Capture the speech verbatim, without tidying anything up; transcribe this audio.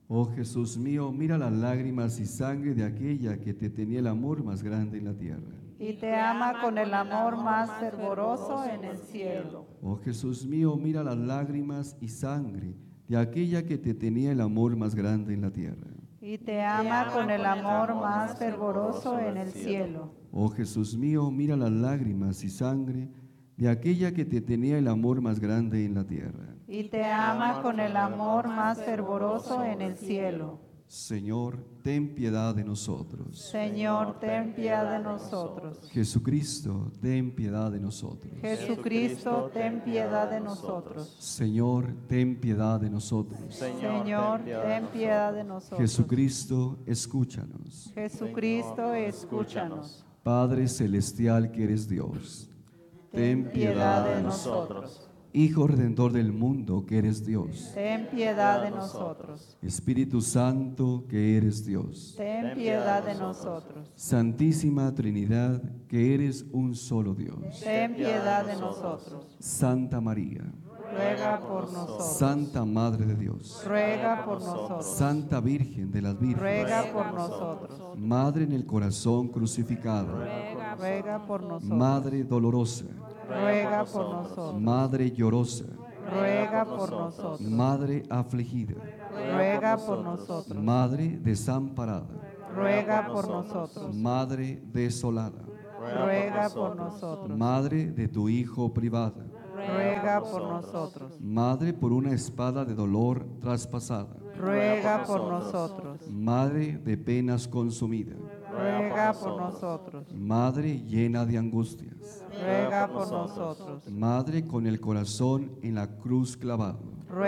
Oh Jesús mío, mira las lágrimas y sangre de aquella que te tenía el amor más grande en la tierra. Y te ama con el amor más fervoroso en el cielo. Oh Jesús mío, mira las lágrimas y sangre de aquella que te tenía el amor más grande en la tierra. Y te ama con el amor más fervoroso en el cielo. Oh Jesús mío, mira las lágrimas y sangre de aquella que te tenía el amor más grande en la tierra. Y te ama con el amor más fervoroso en el cielo. Señor, ten piedad de nosotros. Señor, ten piedad de nosotros. Jesucristo, ten piedad de nosotros. Jesucristo, ten piedad de nosotros. Señor, ten piedad de nosotros. Señor, ten piedad de nosotros. Jesucristo, escúchanos. Jesucristo, escúchanos. Padre celestial que eres Dios, Ten piedad de nosotros. Hijo Redentor del mundo que eres Dios, Ten piedad de nosotros. Espíritu Santo que eres Dios, Ten piedad de nosotros. Santísima Trinidad que eres un solo Dios, Ten piedad de nosotros. Santa María, Ruega por nosotros. Santa Madre de Dios, Ruega por nosotros. Santa Virgen de las Vírgenes, Ruega por nosotros. Madre en el corazón crucificado, Ruega por nosotros. Madre dolorosa, Ruega por nosotros. Madre llorosa, Ruega por nosotros. Madre afligida, Ruega por nosotros. Madre desamparada, Ruega por nosotros. Madre desolada, Ruega por nosotros. Madre de tu Hijo privada, Ruega por nosotros. Madre por una espada de dolor traspasada, Ruega por nosotros. Madre de penas consumida, Ruega por nosotros. Madre llena de angustias, Ruega por nosotros. Madre con el corazón en la cruz clavado,